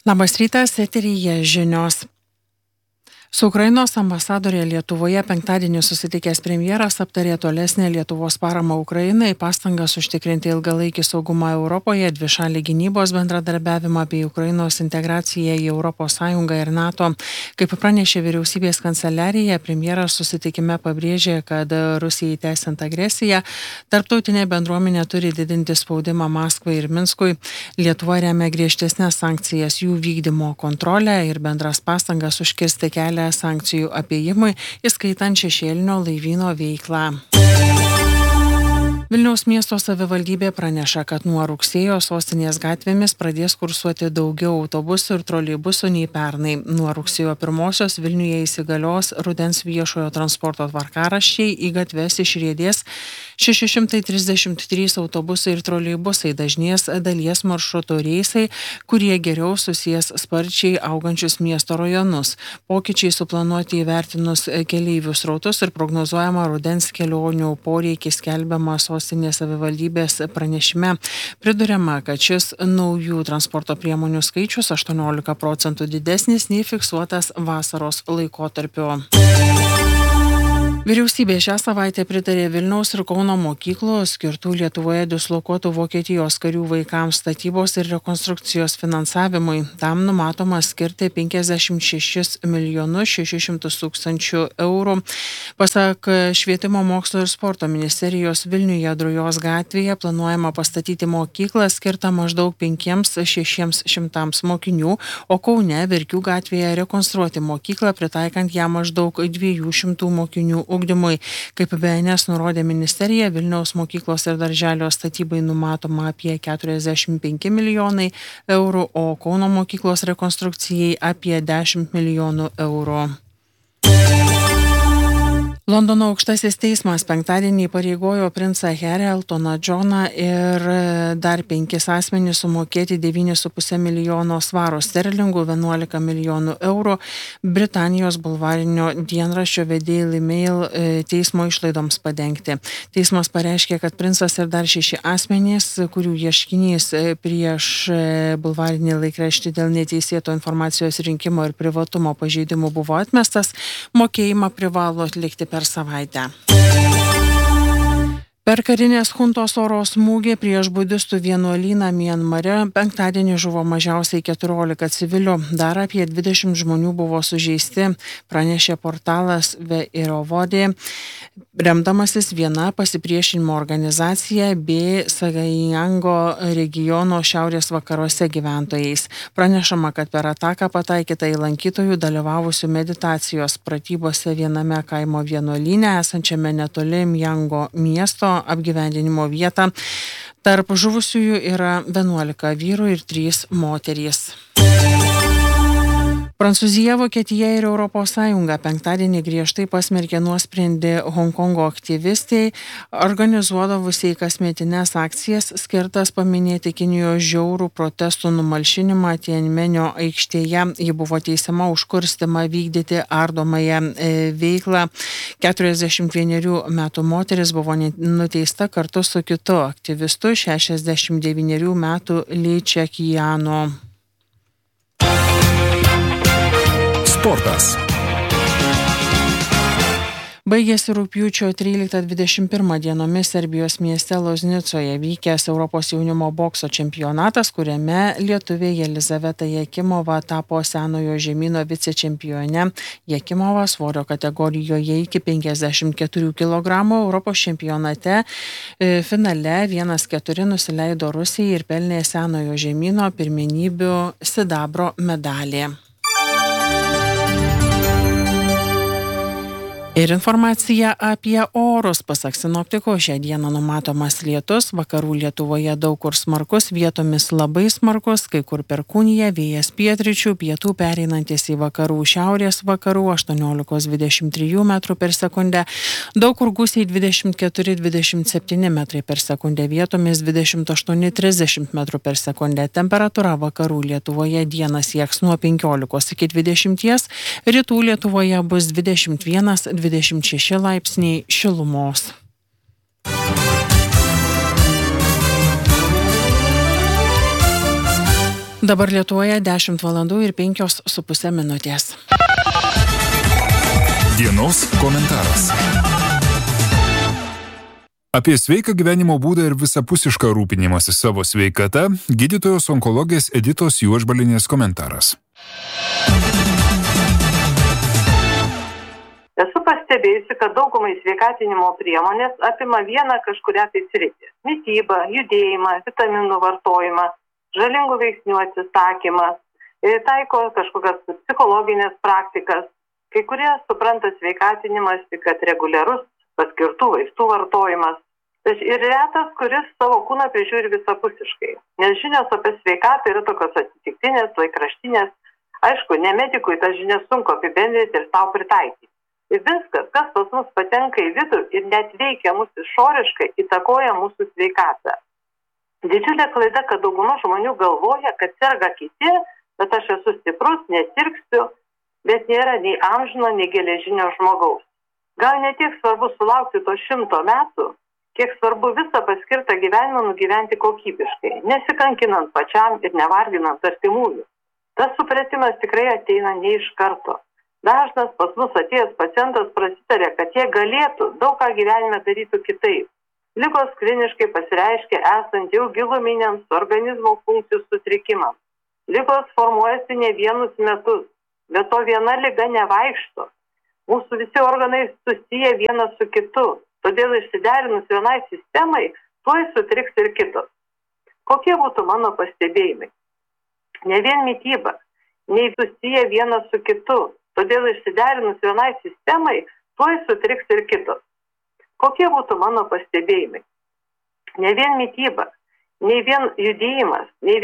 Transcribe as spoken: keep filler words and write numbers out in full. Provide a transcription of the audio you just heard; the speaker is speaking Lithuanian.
Labas rytas, eteryje žinios. Su Ukrainos ambasadorė Lietuvoje penktadienį susitikęs premjeras aptarė tolesnę Lietuvos paramą Ukrainai, pastangas užtikrinti ilgalaikį saugumą Europoje, dvišalį gynybos bendradarbiavimą bei Ukrainos integraciją į Europos Sąjungą ir NATO. Kaip pranešė vyriausybės kanceliarija, premjeras susitikime pabrėžė, kad Rusijai tęsiant agresiją, tarptautinė bendruomenė turi didinti spaudimą Maskvai ir Minskui. Lietuva remia griežtesnės sankcijas, jų vykdymo kontrolę ir bendras pastangas užkirsti kelią sankcijų apėjimui, įskaitant šešėlinio laivyno veiklą. Vilniaus miesto savivaldybė praneša, kad nuo rugsėjo sostinės gatvėmis pradės kursuoti daugiau autobusų ir troleibusų nei pernai. Nuo rugsėjo pirmosios Vilniuje įsigalios rudens viešojo transporto tvarkaraščiai, į gatves išriedės šeši šimtai trisdešimt trys autobusai ir troleibusai, dažnės dalies maršrutų reisai, kurie geriau susijęs sparčiai augančius miesto rajonus. Pokyčiai suplanuoti įvertinus keleivių srautus ir prognozuojama rudens kelionių poreikį skelbiama sostinės savivaldybės pranešime. Priduriama, kad šis naujų transporto priemonių skaičius aštuoniolika procentų didesnis nei fiksuotas vasaros laikotarpiu. Vyriausybė šią savaitę pritarė Vilniaus ir Kauno mokyklų skirtų Lietuvoje dislokuotų Vokietijos karių vaikams statybos ir rekonstrukcijos finansavimui. Tam numatoma skirti penkiasdešimt šešis milijonus šešis šimtus tūkstančių eurų. Pasak Švietimo mokslo ir sporto ministerijos, Vilniuje Drujos gatvėje planuojama pastatyti mokyklą skirtą maždaug penkiems šešiems šimtams mokinių, o Kaune Verkių gatvėje rekonstruoti mokyklą, pritaikant ją maždaug dviejų šimtų mokinių ugdymui. Kaip B N S nurodė ministerija, Vilniaus mokyklos ir darželio statybai numatoma apie keturiasdešimt penki milijonai eurų, o Kauno mokyklos rekonstrukcijai apie dešimt milijonų eurų. Londono aukštasis teismas penktadienį įpareigojo princą Harry, Eltoną Johną ir dar penkis asmenys sumokėti devynis su puse milijono svarų sterlingų, vienuolika milijonų eurų Britanijos bulvarinio dienraščio The Daily Mail teismo išlaidoms padengti. Teismas pareiškė, kad princas ir dar šeši asmenys, kurių ieškinys prieš bulvarinį laikraštį dėl neteisėto informacijos rinkimo ir privatumo pažeidimų buvo atmestas, mokėjimą privalo atlikti per savaitę. Per karinės chuntos oro smūgį prieš budistų vienuolyną Mianmare penktadienį žuvo mažiausiai keturiolika civilių, dar apie dvidešimt žmonių buvo sužeisti, pranešė portalas The Irrawaddy, remdamasis viena pasipriešinimo organizacija bei Sagajango regiono šiaurės vakaruose gyventojais. Pranešama, kad per ataką pataikyta į lankytojų dalyvavusių meditacijos pratybose viename kaimo vienuolyne esančiame netoli Mjango miesto apgyvendinimo vietą. Tarp žuvusiųjų yra vienuolika vyrų ir trys moterys. Prancūzija, Vokietija ir Europos Sąjunga penktadienį griežtai pasmerkė nuosprendį Honkongo aktyvistai, organizuodavusiai kasmetines akcijas skirtas paminėti Kinijos žiaurų protestų numalšinimą Tianmenio aikštėje. Ji buvo teisiama už kurstymą vykdyti ardomąją veiklą. keturiasdešimt vienerių metų moteris buvo nuteista kartu su kitu aktyvistu, šešiasdešimt devynerių metų Li Čekiano. Sportas. Baigėsi rugpjūčio tryliktą dvidešimt pirmą dienomis Serbijos mieste Loznicoje vykęs Europos jaunimo bokso čempionatas, kuriame lietuvė Jelizaveta Jakimova tapo senojo žemyno vicečempione. Jakimova svorio kategorijoje iki penkiasdešimt keturių kilogramų Europos čempionate finale vienas keturi nusileido Rusijai ir pelnė senojo žemyno pirmenybių sidabro medalį. Ir informacija apie orus. Pasak sinoptiko, šią dieną numatomas lietus, vakarų Lietuvoje daug kur smarkus, vietomis labai smarkus, kai kur perkūnija, vėjas pietryčių, pietų pereinantis į vakarų šiaurės vakarų aštuoniolika dvidešimt trys metrų per sekundę, daug kur gūsiai dvidešimt keturi dvidešimt septyni metrai per sekundę, vietomis dvidešimt aštuoni trisdešimt metrų per sekundę. Temperatūra vakarų Lietuvoje dieną sieks nuo penkiolikos iki dvidešimties, rytų Lietuvoje bus dvidešimt vienas dvidešimt šeši laipsniai šilumos. Dabar Lietuvoje dešimt valandų ir penkios su pusė minutės. Dienos komentaras. Apie sveiką gyvenimo būdą ir visapusišką rūpinimąsi savo sveikata gydytojos onkologės Editos Juodžbalienės komentaras. Esu pastebėjusi, kad daugumai sveikatinimo priemonės apima vieną kažkurią tai sritį. Mitybą, judėjimą, vitaminų vartojimą, žalingų veiksnių atsisakymą, taiko kažkokias psichologinės praktikas. Kai kurie supranta sveikatinimas, kad reguliarus paskirtų vaistų vartojimas. Ir retas, kuris savo kūną prižiūri visapusiškai. Nes žinios apie sveikatą yra tokios atsitiktinės, laikraštinės. Aišku, ne medikui tas žinias sunku apibendrinti ir savo pritaikyti. Ir viskas, kas pas mus patenka į vidų ir net veikia mūsų išoriškai, įtakoja mūsų sveikatą. Didžiulė klaida, kad dauguma žmonių galvoja, kad serga kiti, bet aš esu stiprus, nesirgsiu, bet nėra nei amžino, nei geležinio žmogaus. Gal ne tiek svarbu sulaukti to šimto metų, kiek svarbu visą paskirtą gyvenimą nugyventi kokybiškai, nesikankinant pačiam ir nevarginant artimųjų. Tas supratimas tikrai ateina ne iš karto. Dažnas pas mus atėjęs pacientas prasitarė, kad jie galėtų daug ką gyvenime darytų kitaip. Ligos kliniškai pasireiškia esant jau giluminiams organizmo funkcijų sutrikimams. Ligos formuojasi ne vienus metus, bet to viena liga nevaikšto. Mūsų visi organai susiję vienas su kitu, todėl išsiderinus vienai sistemai, tuoj sutriks ir kitos. Kokie būtų mano pastebėjimai? Ne vien mityba, nei susiję vienas su kitu. Todėl išsiderinus vienai sistemai, tuoj sutriks ir kitos. Kokie būtų mano pastebėjimai? Ne vien mityba, nei vien judėjimas, nei